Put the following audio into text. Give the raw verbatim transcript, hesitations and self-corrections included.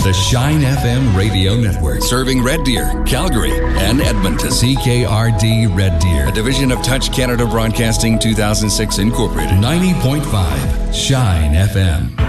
the Shine F M radio network. Serving Red Deer, Calgary, and Edmonton. C K R D Red Deer. A division of Touch Canada Broadcasting two thousand six Incorporated. ninety point five Shine F M.